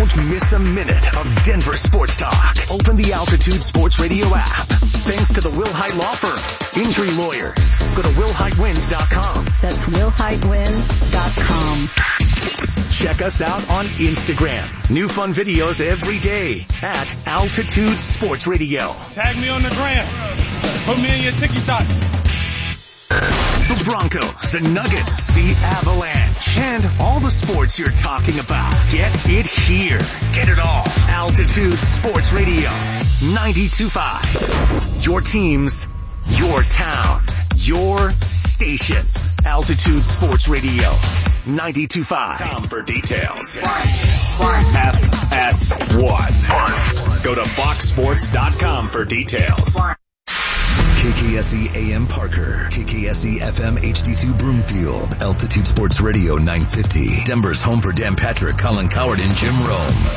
Don't miss a minute of Denver sports talk. Open the Altitude Sports Radio app. Thanks to the Wilhite Law Firm. Injury lawyers. Go to WilhiteWins.com. That's WilhiteWins.com. Check us out on Instagram. New fun videos every day at Altitude Sports Radio. Tag me on the gram. Put me in your TikTok. The Broncos, the Nuggets, the Avalanche, and all the sports you're talking about. Get it here. Get it all. Altitude Sports Radio. 92.5. Your teams, your town, your station. Altitude Sports Radio. 92.5. Com for details. FS1. Go to foxsports.com for details. KKSE AM Parker, KKSE FM HD2 Broomfield, Altitude Sports Radio 950, Denver's home for Dan Patrick, Colin Coward, and Jim Rome.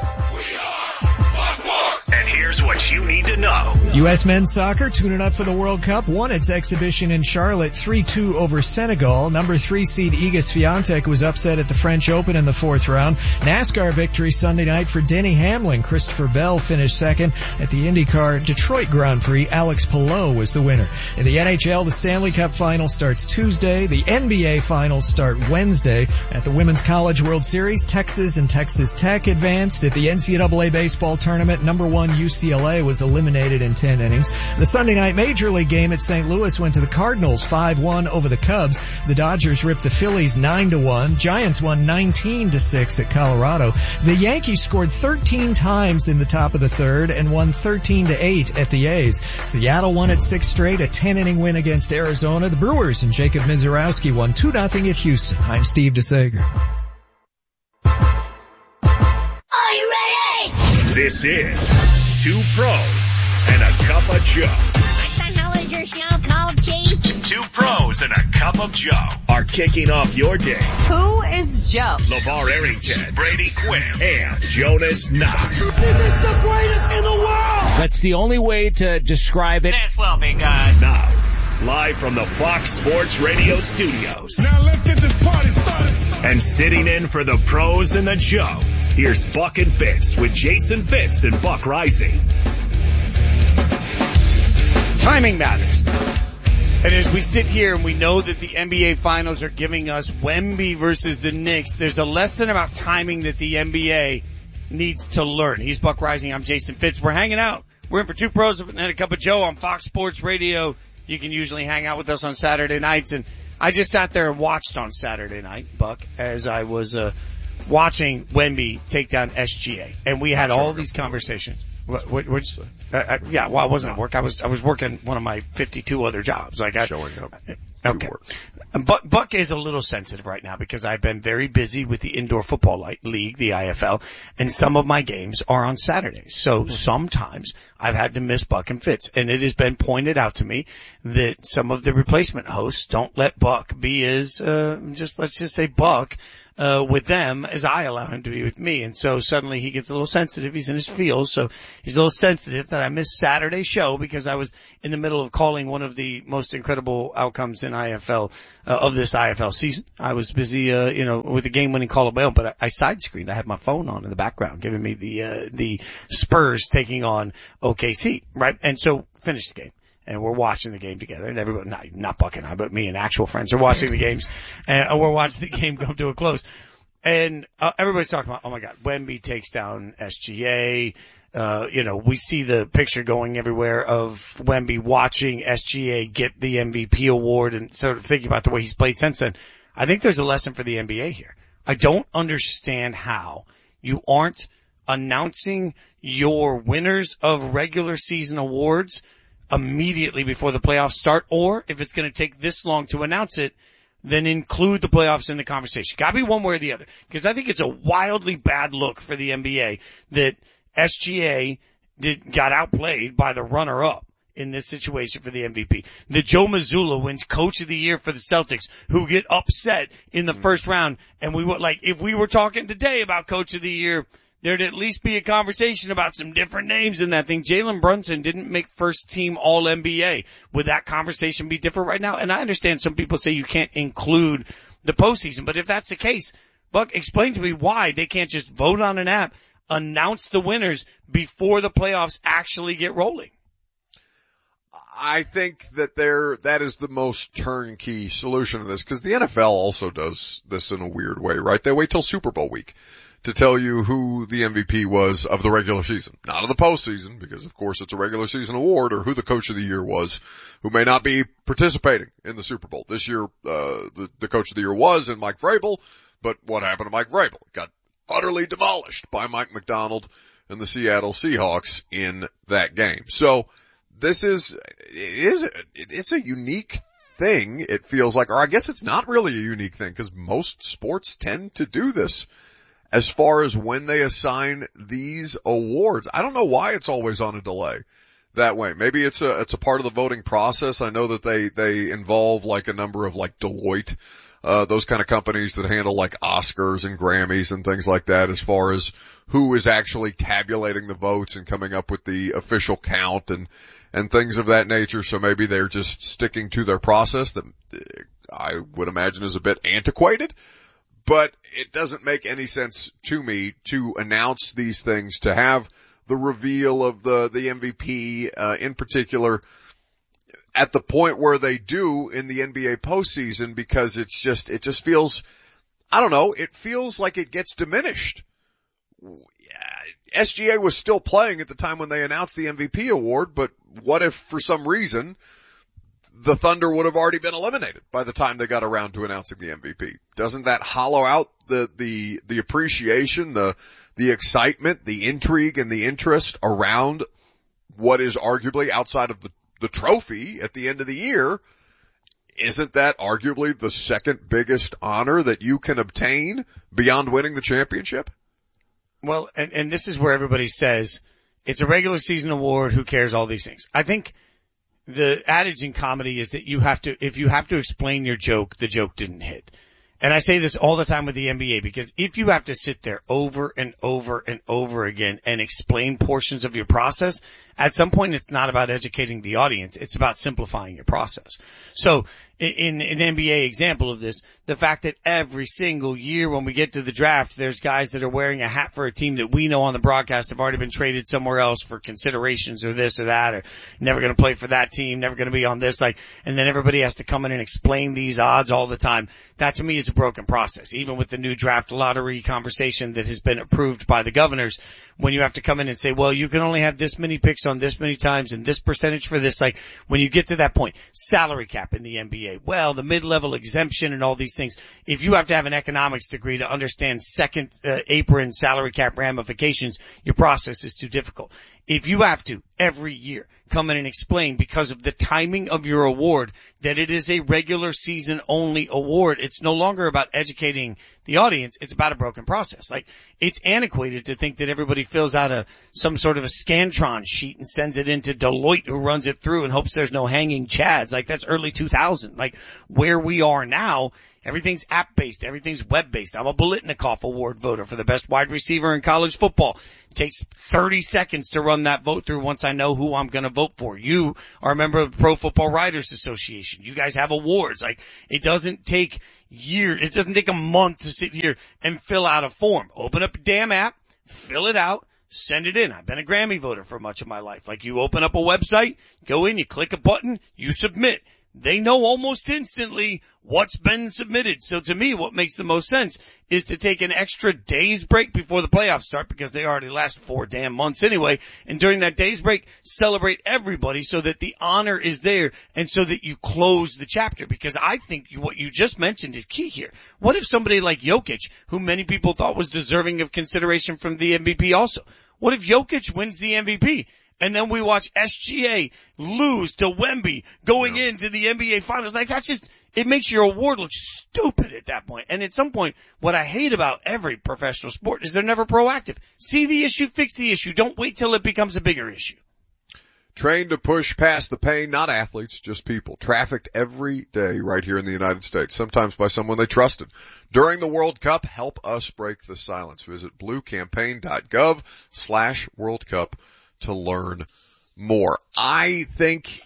And here's what you need to know. U.S. men's soccer tuning up for the World Cup won its exhibition in Charlotte 3-2 over Senegal. Number 3 seed Igor Swiatek was upset at the French Open in the fourth round. NASCAR victory Sunday night for Denny Hamlin. Christopher Bell finished second at the IndyCar Detroit Grand Prix. Alex Palou was the winner. In the NHL, the Stanley Cup final starts Tuesday. The NBA finals start Wednesday. At the Women's College World Series, Texas and Texas Tech advanced. At the NCAA baseball tournament, number 1 UCLA was eliminated in 10 innings. The Sunday night Major League game at St. Louis went to the Cardinals 5-1 over the Cubs. The Dodgers ripped the Phillies 9-1. Giants won 19-6 at Colorado. The Yankees scored 13 times in the top of the third and won 13-8 at the A's. Seattle won its 6th straight, a 10-inning win against Arizona. The Brewers and Jacob Mizorowski won 2-0 at Houston. I'm Steve DeSager. Are you ready? This is Two Pros and a Cup of Joe. What the hell is your show called, Chief? Two Pros and a Cup of Joe are kicking off your day. Who is Joe? LeVar Arrington, Brady Quinn, and Jonas Knox. This is the greatest in the world. That's the only way to describe it. This will be good. Now, live from the Fox Sports Radio studios. Now let's get this party started. And sitting in for the pros and the Joe, here's Buck and Fitz with Jason Fitz and Buck Rising. Timing matters. And as we sit here and we know that the NBA finals are giving us Wemby versus the Knicks, there's a lesson about timing that the NBA needs to learn. He's Buck Rising. I'm Jason Fitz. We're hanging out. We're in for Two Pros and a Cup of Joe on Fox Sports Radio. You can usually hang out with us on Saturday nights, and I just sat there and watched on Saturday night, Buck, as I was watching Wemby take down SGA, and we had all these conversations. I wasn't at work. I was working one of my 52 other jobs. Showing up. Okay. Buck is a little sensitive right now because I've been very busy with the Indoor Football League, the IFL, and some of my games are on Saturdays. So sometimes I've had to miss Buck and Fitz, and it has been pointed out to me that some of the replacement hosts don't let Buck be as, let's just say Buck, with them as I allow him to be with me. And so suddenly he gets a little sensitive. He's in his feels. So he's a little sensitive that I missed Saturday's show because I was in the middle of calling one of the most incredible outcomes in IFL, of this IFL season. I was busy, with the game winning call of my own, but I side screened. I had my phone on in the background giving me the Spurs taking on OKC, right? And so finished the game. And we're watching the game together, and everybody, not Buck and I, but me and actual friends are watching the games, and we're watching the game come to a close. And, everybody's talking about, oh my God, Wemby takes down SGA. We see the picture going everywhere of Wemby watching SGA get the MVP award and sort of thinking about the way he's played since then. I think there's a lesson for the NBA here. I don't understand how you aren't announcing your winners of regular season awards immediately before the playoffs start, or if it's going to take this long to announce it, then include the playoffs in the conversation. Got to be one way or the other, because I think it's a wildly bad look for the NBA that SGA got outplayed by the runner-up in this situation for the MVP. That Joe Mazzulla wins Coach of the Year for the Celtics, who get upset in the first round, and if we were talking today about Coach of the Year, there'd at least be a conversation about some different names in that thing. Jalen Brunson didn't make first team All-NBA. Would that conversation be different right now? And I understand some people say you can't include the postseason, but if that's the case, Buck, explain to me why they can't just vote on an app, announce the winners before the playoffs actually get rolling. I think that is the most turnkey solution to this, because the NFL also does this in a weird way, right? They wait till Super Bowl week to tell you who the MVP was of the regular season, not of the postseason, because of course it's a regular season award, or who the coach of the year was, who may not be participating in the Super Bowl. This year, the coach of the year was in Mike Vrabel, but what happened to Mike Vrabel? It got utterly demolished by Mike McDonald and the Seattle Seahawks in that game. So, it's a unique thing, it feels like, or I guess it's not really a unique thing, because most sports tend to do this as far as when they assign these awards. I don't know why it's always on a delay that way. Maybe it's a part of the voting process. I know that they involve like a number of like Deloitte, those kind of companies that handle like Oscars and Grammys and things like that, as far as who is actually tabulating the votes and coming up with the official count and things of that nature. So maybe they're just sticking to their process that I would imagine is a bit antiquated, but it doesn't make any sense to me to announce these things, to have the reveal of the MVP, in particular at the point where they do in the NBA postseason, because it just feels, I don't know, it feels like it gets diminished. SGA was still playing at the time when they announced the MVP award, but what if for some reason the Thunder would have already been eliminated by the time they got around to announcing the MVP? Doesn't that hollow out the appreciation, the excitement, the intrigue, and the interest around what is arguably, outside of the trophy at the end of the year, isn't that arguably the second biggest honor that you can obtain beyond winning the championship? Well, and this is where everybody says it's a regular season award, who cares, all these things. I think the adage in comedy is that if you have to explain your joke, the joke didn't hit. And I say this all the time with the NBA, because if you have to sit there over and over and over again and explain portions of your process, at some point it's not about educating the audience, it's about simplifying your process. So in an NBA example of this, the fact that every single year when we get to the draft, there's guys that are wearing a hat for a team that we know on the broadcast have already been traded somewhere else for considerations or this or that, or never going to play for that team, never going to be on this, and then everybody has to come in and explain these odds all the time. That to me is a broken process. Even with the new draft lottery conversation that has been approved by the governors, when you have to come in and say, well, you can only have this many picks on this many times and this percentage for this, when you get to that point, salary cap in the NBA, well, the mid-level exemption and all these things, if you have to have an economics degree to understand second apron salary cap ramifications, your process is too difficult. If you have to, every year, come in and explain, because of the timing of your award, that it is a regular season only award, it's no longer about educating the audience, it's about a broken process. It's antiquated to think that everybody fills out some sort of a Scantron sheet and sends it into Deloitte, who runs it through and hopes there's no hanging chads. That's early 2000. Where we are now, everything's app-based, everything's web-based. I'm a Biletnikoff Award voter for the best wide receiver in college football. It takes 30 seconds to run that vote through once I know who I'm going to vote for. You are a member of the Pro Football Writers Association. You guys have awards. It doesn't take years. It doesn't take a month to sit here and fill out a form. Open up a damn app, fill it out, send it in. I've been a Grammy voter for much of my life. You open up a website, go in, you click a button, you submit. They know almost instantly what's been submitted. So to me, what makes the most sense is to take an extra day's break before the playoffs start, because they already last 4 damn months anyway. And during that day's break, celebrate everybody so that the honor is there and so that you close the chapter. Because I think what you just mentioned is key here. What if somebody like Jokic, who many people thought was deserving of consideration from the MVP also, what if Jokic wins the MVP? And then we watch SGA lose to Wemby going into the NBA Finals. It makes your award look stupid at that point. And at some point, what I hate about every professional sport is they're never proactive. See the issue, fix the issue. Don't wait till it becomes a bigger issue. Trained to push past the pain, not athletes, just people. Trafficked every day right here in the United States, sometimes by someone they trusted. During the World Cup, help us break the silence. Visit bluecampaign.gov/World Cup to learn more. I think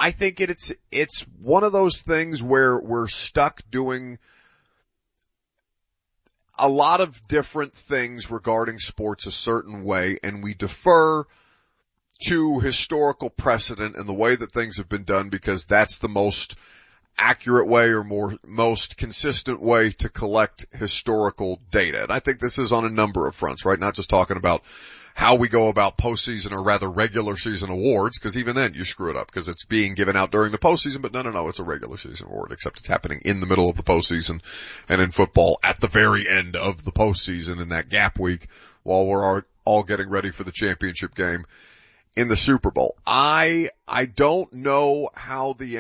it's one of those things where we're stuck doing a lot of different things regarding sports a certain way, and we defer to historical precedent and the way that things have been done because that's the most accurate way or most consistent way to collect historical data. And I think this is on a number of fronts, right? Not just talking about how we go about postseason or rather regular season awards, because even then you screw it up because it's being given out during the postseason, but no, it's a regular season award, except it's happening in the middle of the postseason and in football at the very end of the postseason in that gap week while we're all getting ready for the championship game in the Super Bowl. I don't know how the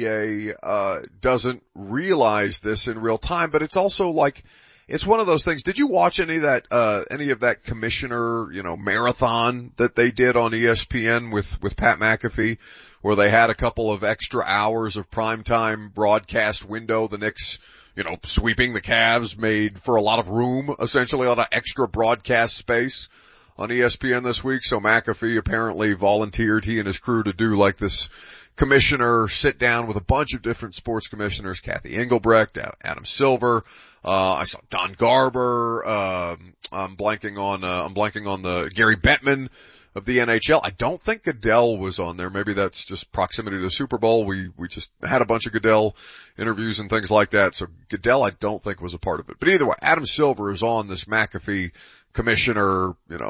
NBA doesn't realize this in real time, but it's also like it's one of those things. Did you watch any of that commissioner, marathon that they did on ESPN with Pat McAfee, where they had a couple of extra hours of primetime broadcast window, the Knicks, sweeping the Cavs made for a lot of room, essentially a lot of extra broadcast space on ESPN this week. So McAfee apparently volunteered, he and his crew, to do like this commissioner sit down with a bunch of different sports commissioners, Kathy Engelbrecht, Adam Silver, I saw Don Garber, I'm blanking on the Gary Bettman of the NHL. I don't think Goodell was on there. Maybe that's just proximity to the Super Bowl. We just had a bunch of Goodell interviews and things like that. So Goodell I don't think was a part of it. But either way, Adam Silver is on this McAfee commissioner,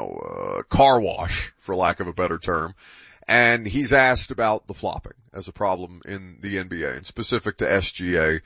car wash, for lack of a better term. And he's asked about the flopping as a problem in the NBA and specific to SGA.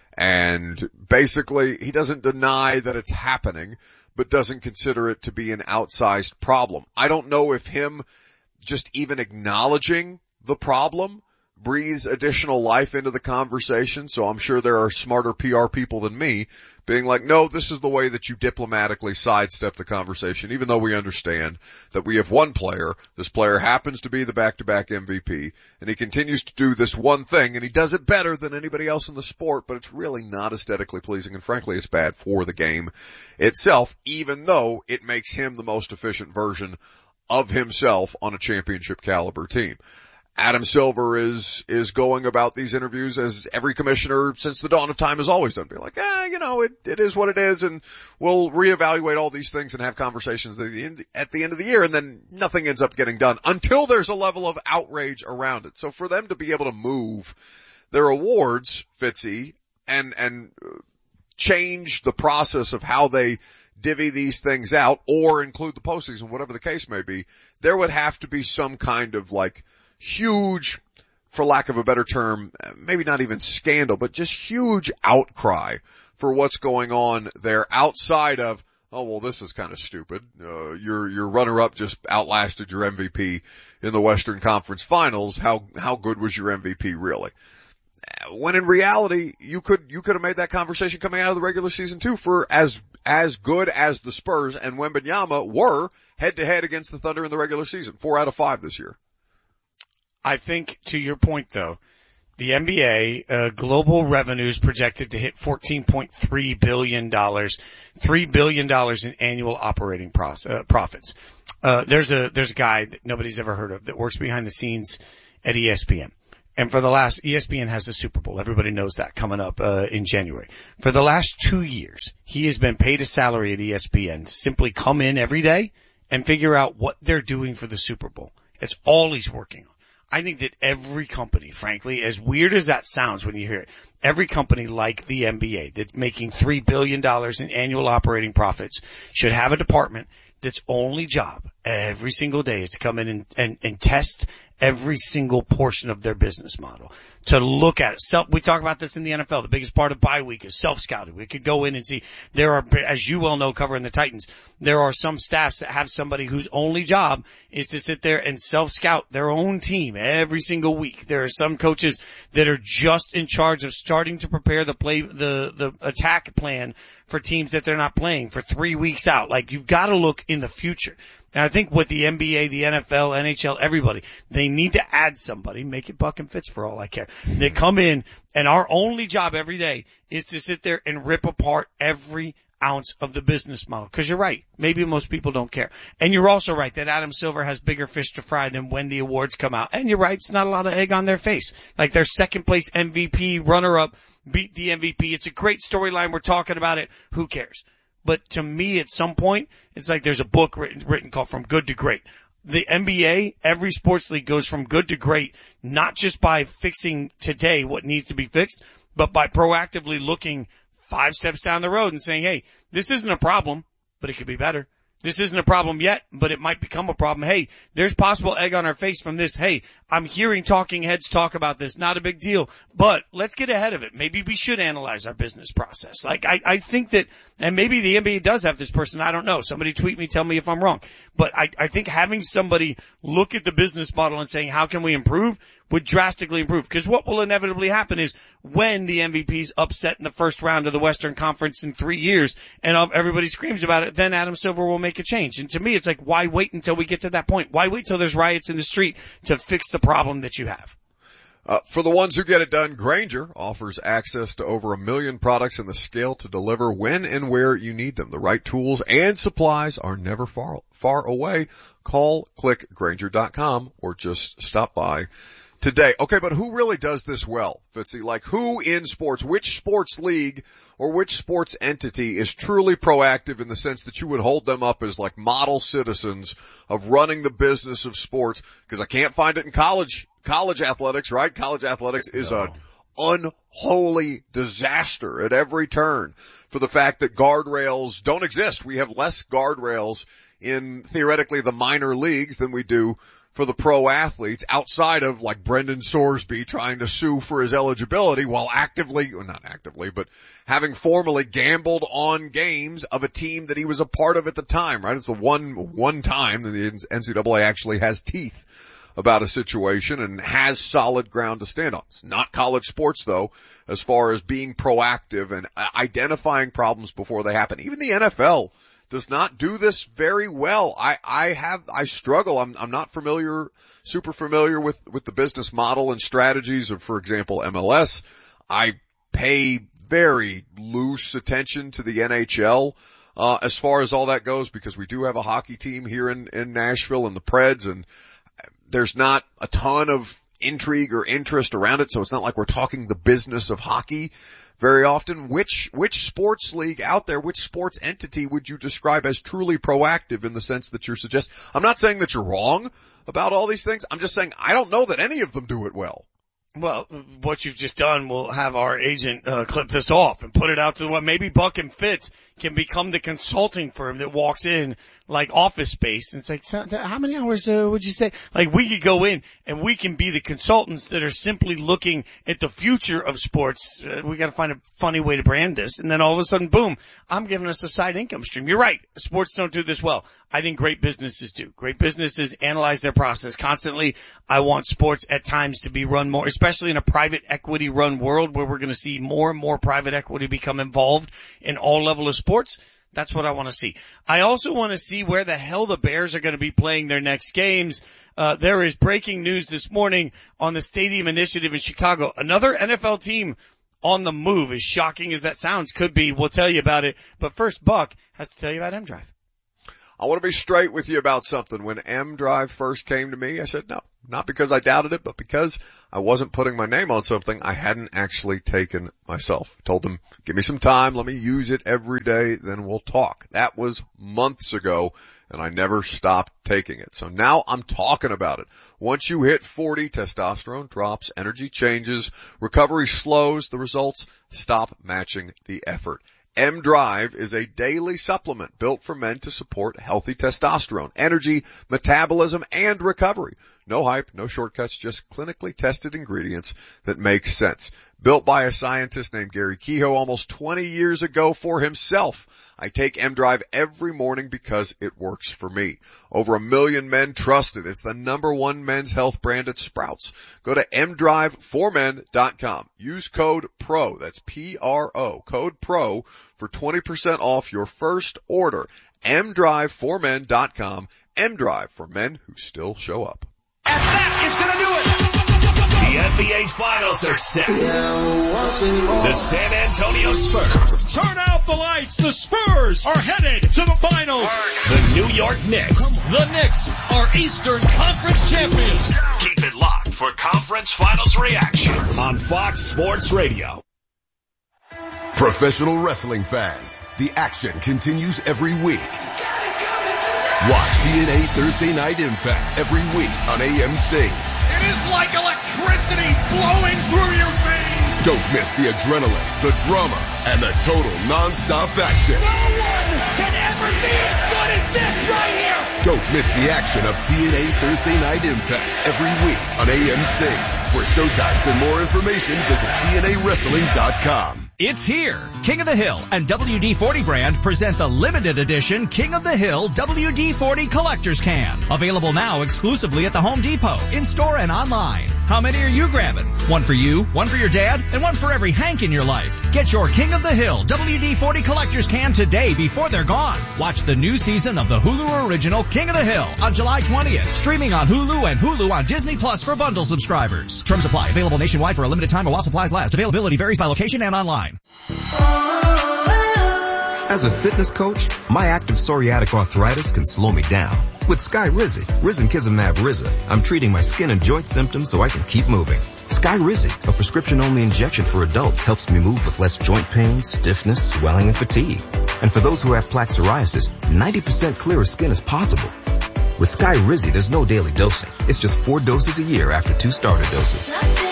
And basically he doesn't deny that it's happening, but doesn't consider it to be an outsized problem. I don't know if him just even acknowledging the problem breathes additional life into the conversation. So I'm sure there are smarter PR people than me being like, no, this is the way that you diplomatically sidestep the conversation, even though we understand that we have one player. This player happens to be the back-to-back MVP, and he continues to do this one thing, and he does it better than anybody else in the sport, but it's really not aesthetically pleasing, and frankly, it's bad for the game itself, even though it makes him the most efficient version of himself on a championship caliber team. Adam Silver is going about these interviews as every commissioner since the dawn of time has always done. Be like, it is what it is, and we'll reevaluate all these things and have conversations at the end of the year, and then nothing ends up getting done until there's a level of outrage around it. So for them to be able to move their awards, Fitzy, and change the process of how they divvy these things out or include the postseason, whatever the case may be, there would have to be some kind of like huge, for lack of a better term, maybe not even scandal, but just huge outcry for what's going on there outside of, oh, well, this is kind of stupid. Your runner-up just outlasted your MVP in the Western Conference Finals. How good was your MVP really? When in reality, you could have made that conversation coming out of the regular season too, for as good as the Spurs and Wembanyama were head to head against the Thunder in the regular season. 4 out of 5 this year. I think, to your point though, the NBA, global revenues projected to hit $14.3 billion, $3 billion in annual operating profits. There's a guy that nobody's ever heard of that works behind the scenes at ESPN. And ESPN has the Super Bowl. Everybody knows that coming up, in January. For the last 2 years, he has been paid a salary at ESPN to simply come in every day and figure out what they're doing for the Super Bowl. It's all he's working on. I think that every company, frankly, as weird as that sounds when you hear it, every company like the NBA that's making $3 billion in annual operating profits should have a department that's only job every single day is to come in and test every single portion of their business model, to look at it. We talk about this in the NFL. The biggest part of bye week is self-scouting. We could go in and see, there are, as you well know, covering the Titans, there are some staffs that have somebody whose only job is to sit there and self-scout their own team every single week. There are some coaches that are just in charge of starting to prepare the attack plan for teams that they're not playing for 3 weeks out. Like, you've got to look in the future. And I think with the NBA, the NFL, NHL, everybody, they need to add somebody, make it Buck and Fitz for all I care. They come in, and our only job every day is to sit there and rip apart every ounce of the business model. Because you're right, maybe most people don't care. And you're also right that Adam Silver has bigger fish to fry than when the awards come out. And you're right, it's not a lot of egg on their face. Like, their second place MVP runner-up beat the MVP. It's a great storyline. We're talking about it. Who cares? But to me, at some point, it's like there's a book written called From Good to Great. The NBA, every sports league goes from good to great, not just by fixing today what needs to be fixed, but by proactively looking 5 steps down the road and saying, hey, this isn't a problem, but it could be better. This isn't a problem yet, but it might become a problem. Hey, there's possible egg on our face from this. Hey, I'm hearing talking heads talk about this. Not a big deal, but let's get ahead of it. Maybe we should analyze our business process. Like, I think that, and maybe the NBA does have this person. I don't know. Somebody tweet me, tell me if I'm wrong. But I think having somebody look at the business model and saying, how can we improve, would drastically improve. Because what will inevitably happen is when the MVP's upset in the first round of the Western Conference in 3 years and everybody screams about it, then Adam Silver will make a change. And to me, it's like, why wait until we get to that point? Why wait till there's riots in the street to fix the problem that you have? For the ones who get it done, Grainger offers access to over 1 million products and the scale to deliver when and where you need them. The right tools and supplies are never far away. Call, click Grainger.com or just stop by today. Okay, but who really does this well, Fitzy? Like, who in sports, which sports league or which sports entity is truly proactive in the sense that you would hold them up as like model citizens of running the business of sports? Because I can't find it in college athletics, right? College athletics is an unholy disaster at every turn for the fact that guardrails don't exist. We have less guardrails in theoretically the minor leagues than we do for the pro athletes, outside of like Brendan Sorsby trying to sue for his eligibility while not actively, but having formally gambled on games of a team that he was a part of at the time, right? It's the one time that the NCAA actually has teeth about a situation and has solid ground to stand on. It's not college sports though, as far as being proactive and identifying problems before they happen. Even the NFL does not do this very well. I struggle. I'm not super familiar with the business model and strategies of, for example, MLS. I pay very loose attention to the NHL, as far as all that goes, because we do have a hockey team here in Nashville and the Preds, and there's not a ton of intrigue or interest around it. So it's not like we're talking the business of hockey very often. Which sports league out there, which sports entity would you describe as truly proactive in the sense that you're suggesting? I'm not saying that you're wrong about all these things. I'm just saying I don't know that any of them do it well. Well, what you've just done will have our agent clip this off and put it out to maybe Buck and Fitz can become the consulting firm that walks in like Office Space and it's like, so, how many hours would you say? Like, we could go in and we can be the consultants that are simply looking at the future of sports. We got to find a funny way to brand this, and then all of a sudden, boom, I'm giving us a side income stream. You're right, sports don't do this well. I think great businesses do. Great businesses analyze their process constantly. I want sports at times to be run more, especially in a private equity run world where we're going to see more and more private equity become involved in all levels of sports. That's what I want to see. I also want to see where the hell the Bears are going to be playing their next games. There is breaking news this morning on the Stadium Initiative in Chicago. Another NFL team on the move, as shocking as that sounds could be. We'll tell you about it. But first, Buck has to tell you about M-Drive. I want to be straight with you about something. When M-Drive first came to me, I said no. Not because I doubted it, but because I wasn't putting my name on something I hadn't actually taken myself. I told them, give me some time, let me use it every day, then we'll talk. That was months ago, and I never stopped taking it. So now I'm talking about it. Once you hit 40, testosterone drops, energy changes, recovery slows, the results stop matching the effort. M-Drive is a daily supplement built for men to support healthy testosterone, energy, metabolism, and recovery. No hype, no shortcuts, just clinically tested ingredients that make sense. Built by a scientist named Gary Kehoe almost 20 years ago for himself. I take M-Drive every morning because it works for me. Over 1 million men trust it. It's the #1 men's health brand at Sprouts. Go to mdriveformen.com. Use code PRO, that's P-R-O, code PRO for 20% off your first order. mdriveformen.com. M-Drive for men who still show up. And that is going to do it. The NBA Finals are set. The San Antonio Spurs. Turn out the lights. The Spurs are headed to the finals. The New York Knicks. The Knicks are Eastern Conference champions. Keep it locked for Conference Finals reactions on Fox Sports Radio. Professional wrestling fans, the action continues every week. Watch TNA Thursday Night Impact every week on AMC. It is like electricity blowing through your veins. Don't miss the adrenaline, the drama, and the total non-stop action. No one can ever be as good as this right here. Don't miss the action of TNA Thursday Night Impact every week on AMC. For showtimes and more information, visit TNAWrestling.com. It's here. King of the Hill and WD-40 brand present the limited edition King of the Hill WD-40 Collector's Can. Available now exclusively at the Home Depot, in-store and online. How many are you grabbing? One for you, one for your dad, and one for every Hank in your life. Get your King of the Hill WD-40 Collector's Can today before they're gone. Watch the new season of the Hulu original King of the Hill on July 20th. Streaming on Hulu and Hulu on Disney Plus for bundle subscribers. Terms apply. Available nationwide for a limited time while supplies last. Availability varies by location and online. As a fitness coach, my active psoriatic arthritis can slow me down. With Skyrizi, Risankizumab Riza, I'm treating my skin and joint symptoms so I can keep moving. Skyrizi, a prescription-only injection for adults, helps me move with less joint pain, stiffness, swelling, and fatigue. And for those who have plaque psoriasis, 90% clearer skin is possible. With Skyrizi, there's no daily dosing. It's just 4 doses a year after 2 starter doses.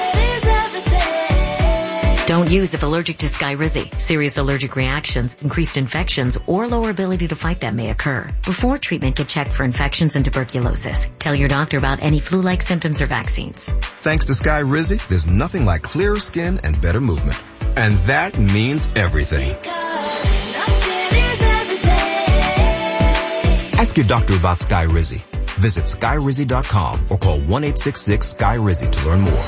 Don't use if allergic to Skyrizi. Serious allergic reactions, increased infections, or lower ability to fight them may occur. Before treatment, get checked for infections and tuberculosis. Tell your doctor about any flu-like symptoms or vaccines. Thanks to Skyrizi, there's nothing like clearer skin and better movement. And that means everything. Ask your doctor about Skyrizi. Visit Skyrizi.com or call 1-866-SKY-RIZI to learn more.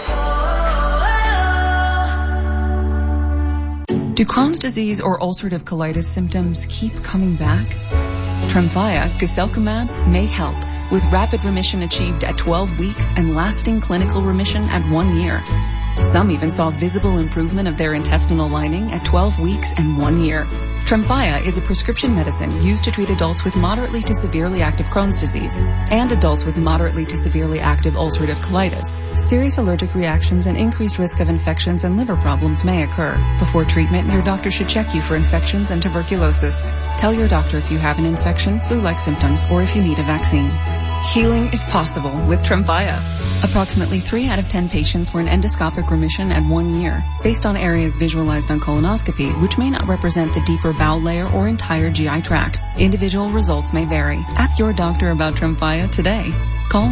Do Crohn's disease or ulcerative colitis symptoms keep coming back? Tremfya, guselkumab, may help, with rapid remission achieved at 12 weeks and lasting clinical remission at 1 year. Some even saw visible improvement of their intestinal lining at 12 weeks and 1 year. Tremfya is a prescription medicine used to treat adults with moderately to severely active Crohn's disease and adults with moderately to severely active ulcerative colitis. Serious allergic reactions and increased risk of infections and liver problems may occur. Before treatment, your doctor should check you for infections and tuberculosis. Tell your doctor if you have an infection, flu-like symptoms, or if you need a vaccine. Healing is possible with Tremfya. Approximately 3 out of 10 patients were in endoscopic remission at 1 year, based on areas visualized on colonoscopy, which may not represent the deeper bowel layer or entire GI tract. Individual results may vary. Ask your doctor about Tremfya today. Call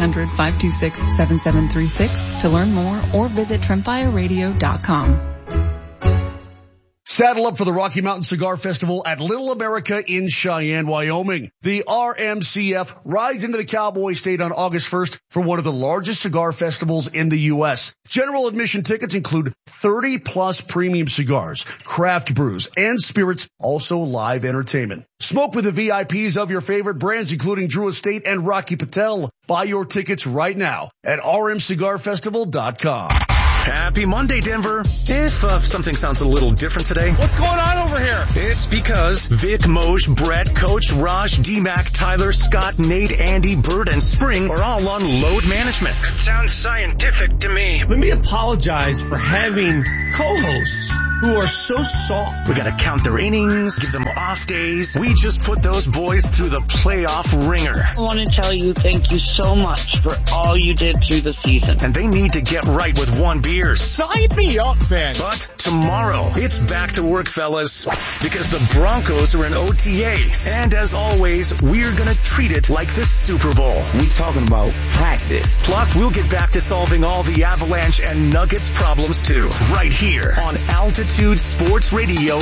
1-800-526-7736 to learn more or visit TremfyaRadio.com. Saddle up for the Rocky Mountain Cigar Festival at Little America in Cheyenne, Wyoming. The RMCF rides into the Cowboy State on August 1st for one of the largest cigar festivals in the U.S. General admission tickets include 30-plus premium cigars, craft brews, and spirits, also live entertainment. Smoke with the VIPs of your favorite brands, including Drew Estate and Rocky Patel. Buy your tickets right now at rmcigarfestival.com. Happy Monday, Denver. If something sounds a little different today. What's going on over here? It's because Vic, Moshe, Brett, Coach, Raj, D-Mac, Tyler, Scott, Nate, Andy, Bert, and Spring are all on load management. It sounds scientific to me. Let me apologize for having co-hosts who are so soft. We gotta count their innings, give them off days. We just put those boys through the playoff ringer. I want to tell you thank you so much for all you did through the season. And they need to get right with one beer. Sign me up, man. But tomorrow, it's back to work, fellas, because the Broncos are in OTAs. And as always, we're gonna treat it like the Super Bowl. We talking about practice. Plus, we'll get back to solving all the Avalanche and Nuggets problems too, right here on Altitude Sports Radio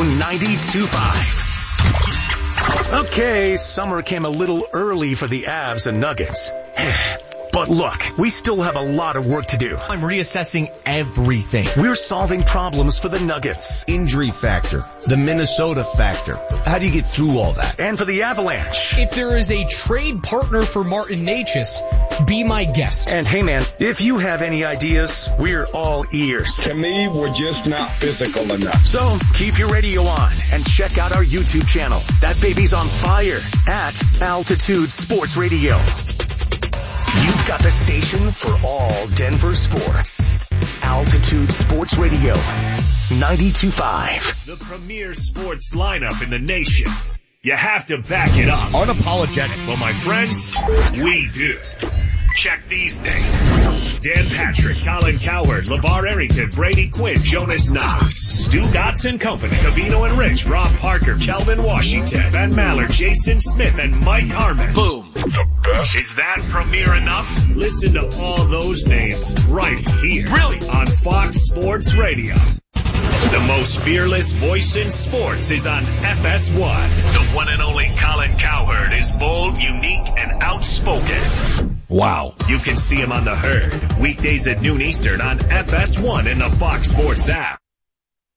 92.5. Okay, summer came a little early for the Avs and Nuggets. But look, we still have a lot of work to do. I'm reassessing everything. We're solving problems for the Nuggets. Injury factor, the Minnesota factor. How do you get through all that? And for the Avalanche. If there is a trade partner for Martin Necas, be my guest. And hey man, if you have any ideas, we're all ears. To me, we're just not physical enough. So keep your radio on and check out our YouTube channel. That baby's on fire at Altitude Sports Radio. You've got the station for all Denver sports. Altitude Sports Radio. 92.5. The premier sports lineup in the nation. You have to back it up. Unapologetic. Well, my friends, we do. Check these names. Dan Patrick, Colin Cowherd, LeVar Arrington, Brady Quinn, Jonas Knox, Stu Gotts & Company, Covino and Rich, Rob Parker, Kelvin Washington, Ben Maller, Jason Smith, and Mike Harmon. Boom. The best. Is that premier enough? Listen to all those names right here. Really? On Fox Sports Radio. The most fearless voice in sports is on FS1. The one and only Colin Cowherd is bold, unique, and outspoken. Wow. You can see him on The Herd, weekdays at noon Eastern on FS1 and the Fox Sports app.